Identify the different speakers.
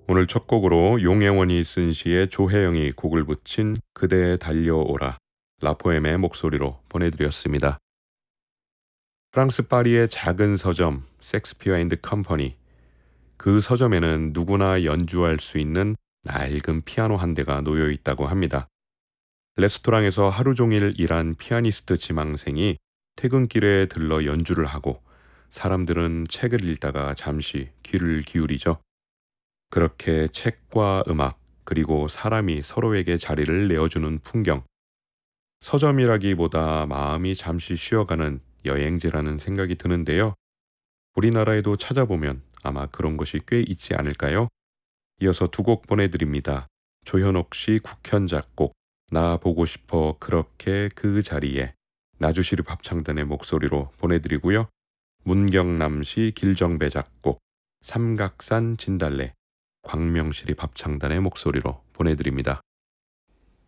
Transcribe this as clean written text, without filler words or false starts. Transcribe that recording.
Speaker 1: 오늘 첫 곡으로 용혜원이 쓴 시에 조혜영이 곡을 붙인 그대 달려오라 라포엠의 목소리로 보내드렸습니다. 프랑스 파리의 작은 서점 섹스피어 앤드 컴퍼니, 그 서점에는 누구나 연주할 수 있는 낡은 피아노 한 대가 놓여 있다고 합니다. 레스토랑에서 하루 종일 일한 피아니스트 지망생이 퇴근길에 들러 연주를 하고 사람들은 책을 읽다가 잠시 귀를 기울이죠. 그렇게 책과 음악 그리고 사람이 서로에게 자리를 내어주는 풍경, 서점이라기보다 마음이 잠시 쉬어가는 여행지라는 생각이 드는데요. 우리나라에도 찾아보면 아마 그런 것이 꽤 있지 않을까요? 이어서 두 곡 보내드립니다. 조현옥 씨 국현 작곡 나 보고 싶어 그렇게 그 자리에, 나주시립 합창단의 목소리로 보내드리고요. 문경남 씨 길정배 작곡 삼각산 진달래 광명시립 합창단의 목소리로 보내드립니다.